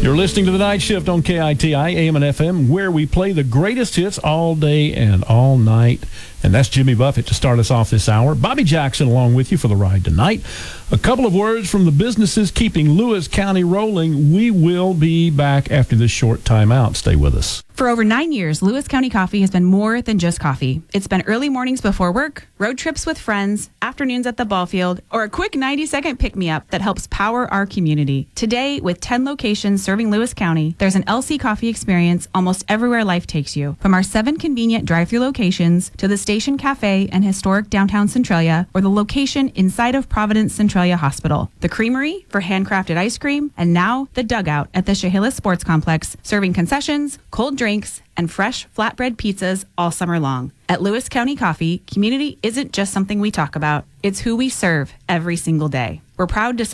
You're listening to The Night Shift on KITI, AM and FM, where we play the greatest hits all day and all night. And that's Jimmy Buffett to start us off this hour. Bobby Jackson along with you for the ride tonight. A couple of words from the businesses keeping Lewis County rolling. We will be back after this short timeout. Stay with us. For over 9 years, Lewis County Coffee has been more than just coffee. It's been early mornings before work, road trips with friends, afternoons at the ball field, or a quick 90-second pick-me-up that helps power our community. Today, with 10 locations serving Lewis County, there's an LC Coffee experience almost everywhere life takes you. From our 7 convenient drive-thru locations to the Station Cafe and historic downtown Centralia, or the location inside of Providence Centralia Hospital. The Creamery for handcrafted ice cream, and now the Dugout at the Chehalis Sports Complex, serving concessions, cold drinks, and fresh flatbread pizzas all summer long. At Lewis County Coffee, community isn't just something we talk about. It's who we serve every single day. We're proud to